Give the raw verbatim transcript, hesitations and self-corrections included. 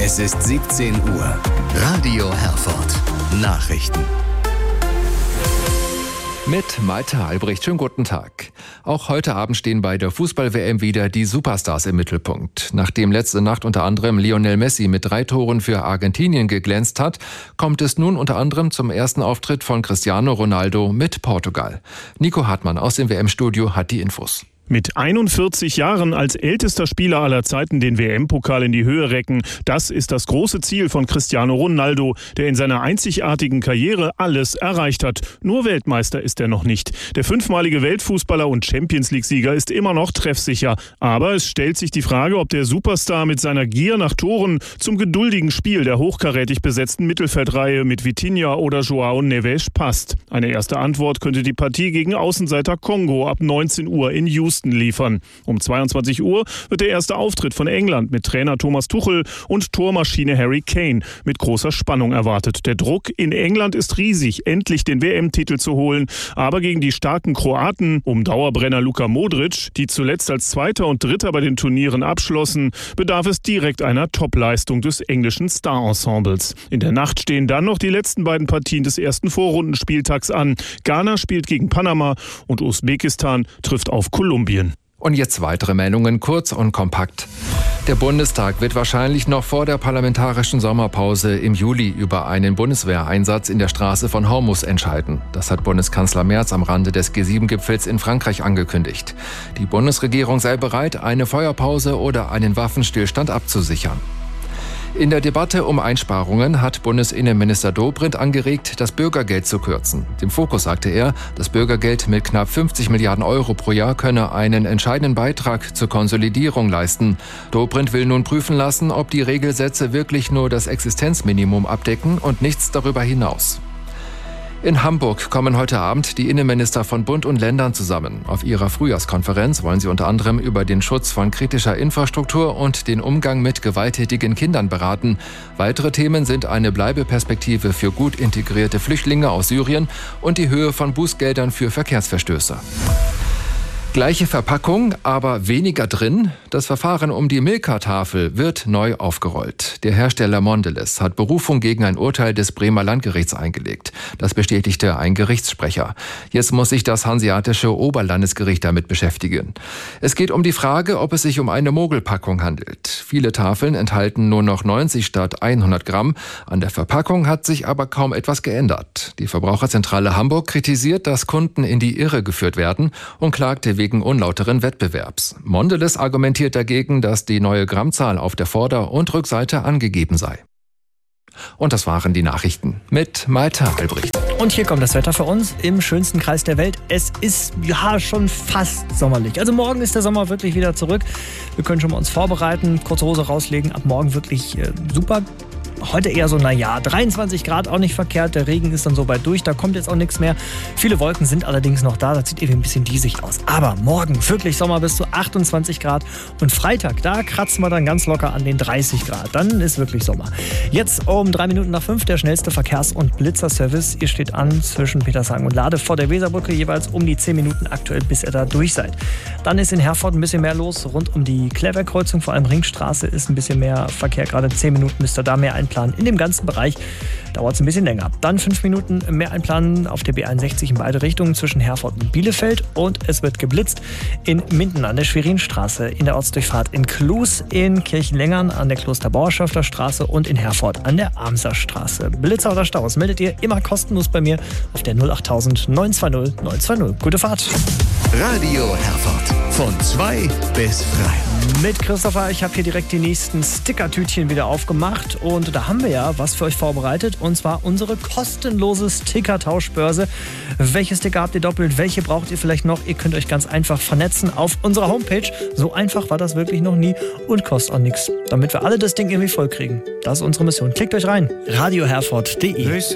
Es ist siebzehn Uhr. Radio Herford. Nachrichten. Mit Malte Albrecht. Schönen guten Tag. Auch heute Abend stehen bei der Fußball-W M wieder die Superstars im Mittelpunkt. Nachdem letzte Nacht unter anderem Lionel Messi mit drei Toren für Argentinien geglänzt hat, kommt es nun unter anderem zum ersten Auftritt von Cristiano Ronaldo mit Portugal. Nico Hartmann aus dem W M-Studio hat die Infos. Mit einundvierzig Jahren als ältester Spieler aller Zeiten den W M-Pokal in die Höhe recken, das ist das große Ziel von Cristiano Ronaldo, der in seiner einzigartigen Karriere alles erreicht hat. Nur Weltmeister ist er noch nicht. Der fünfmalige Weltfußballer und Champions-League-Sieger ist immer noch treffsicher. Aber es stellt sich die Frage, ob der Superstar mit seiner Gier nach Toren zum geduldigen Spiel der hochkarätig besetzten Mittelfeldreihe mit Vitinha oder João Neves passt. Eine erste Antwort könnte die Partie gegen Außenseiter Kongo ab neunzehn Uhr in Houston liefern. Um zweiundzwanzig Uhr wird der erste Auftritt von England mit Trainer Thomas Tuchel und Tormaschine Harry Kane mit großer Spannung erwartet. Der Druck in England ist riesig, endlich den W M-Titel zu holen. Aber gegen die starken Kroaten um Dauerbrenner Luka Modric, die zuletzt als Zweiter und Dritter bei den Turnieren abschlossen, bedarf es direkt einer Topleistung des englischen Star-Ensembles. In der Nacht stehen dann noch die letzten beiden Partien des ersten Vorrundenspieltags an. Ghana spielt gegen Panama und Usbekistan trifft auf Kolumbien. Und jetzt weitere Meldungen, kurz und kompakt. Der Bundestag wird wahrscheinlich noch vor der parlamentarischen Sommerpause im Juli über einen Bundeswehreinsatz in der Straße von Hormuz entscheiden. Das hat Bundeskanzler Merz am Rande des G sieben Gipfels in Frankreich angekündigt. Die Bundesregierung sei bereit, eine Feuerpause oder einen Waffenstillstand abzusichern. In der Debatte um Einsparungen hat Bundesinnenminister Dobrindt angeregt, das Bürgergeld zu kürzen. Dem Fokus sagte er, das Bürgergeld mit knapp fünfzig Milliarden Euro pro Jahr könne einen entscheidenden Beitrag zur Konsolidierung leisten. Dobrindt will nun prüfen lassen, ob die Regelsätze wirklich nur das Existenzminimum abdecken und nichts darüber hinaus. In Hamburg kommen heute Abend die Innenminister von Bund und Ländern zusammen. Auf ihrer Frühjahrskonferenz wollen sie unter anderem über den Schutz von kritischer Infrastruktur und den Umgang mit gewalttätigen Kindern beraten. Weitere Themen sind eine Bleibeperspektive für gut integrierte Flüchtlinge aus Syrien und die Höhe von Bußgeldern für Verkehrsverstöße. Gleiche Verpackung, aber weniger drin. Das Verfahren um die Milka-Tafel wird neu aufgerollt. Der Hersteller Mondelez hat Berufung gegen ein Urteil des Bremer Landgerichts eingelegt. Das bestätigte ein Gerichtssprecher. Jetzt muss sich das Hanseatische Oberlandesgericht damit beschäftigen. Es geht um die Frage, ob es sich um eine Mogelpackung handelt. Viele Tafeln enthalten nur noch neunzig statt hundert Gramm. An der Verpackung hat sich aber kaum etwas geändert. Die Verbraucherzentrale Hamburg kritisiert, dass Kunden in die Irre geführt werden und klagte wegen unlauteren Wettbewerbs. Mondelez argumentiert dagegen, dass die neue Grammzahl auf der Vorder- und Rückseite angegeben sei. Und das waren die Nachrichten mit Malte Albrecht. Und hier kommt das Wetter für uns im schönsten Kreis der Welt. Es ist ja schon fast sommerlich. Also morgen ist der Sommer wirklich wieder zurück. Wir können schon mal uns vorbereiten, kurze Hose rauslegen. Ab morgen wirklich äh, super. Heute eher so, naja, dreiundzwanzig Grad, auch nicht verkehrt. Der Regen ist dann so weit durch, da kommt jetzt auch nichts mehr. Viele Wolken sind allerdings noch da, das sieht irgendwie ein bisschen diesig aus. Aber morgen wirklich Sommer bis zu achtundzwanzig Grad. Und Freitag, da kratzen wir dann ganz locker an den dreißig Grad. Dann ist wirklich Sommer. Jetzt um drei Minuten nach fünf der schnellste Verkehrs- und Blitzerservice. Ihr steht an zwischen Petershagen und Lade vor der Weserbrücke, jeweils um die zehn Minuten aktuell, bis ihr da durch seid. Dann ist in Herford ein bisschen mehr los, rund um die Klärwerkkreuzung, vor allem Ringstraße ist ein bisschen mehr Verkehr. Gerade zehn Minuten müsst ihr da mehr einplanen. In dem ganzen Bereich dauert es ein bisschen länger. Dann fünf Minuten mehr einplanen auf der B einundsechzig in beide Richtungen zwischen Herford und Bielefeld. Und es wird geblitzt in Minden an der Schwerinstraße, in der Ortsdurchfahrt in Klus, in Kirchenlängern an der Klosterbauerschafter Straße und in Herford an der Amser Straße. Blitzer oder Staus meldet ihr immer kostenlos bei mir auf der null achttausend neun zwei null neun zwei null. Gute Fahrt! Radio Herford. Von zwei bis drei. Mit Christopher, ich habe hier direkt die nächsten Stickertütchen wieder aufgemacht und da haben wir ja was für euch vorbereitet und zwar unsere kostenlose Sticker-Tauschbörse. Welche Sticker habt ihr doppelt? Welche braucht ihr vielleicht noch? Ihr könnt euch ganz einfach vernetzen auf unserer Homepage. So einfach war das wirklich noch nie und kostet auch nichts, damit wir alle das Ding irgendwie voll kriegen. Das ist unsere Mission. Klickt euch rein. radio herford punkt de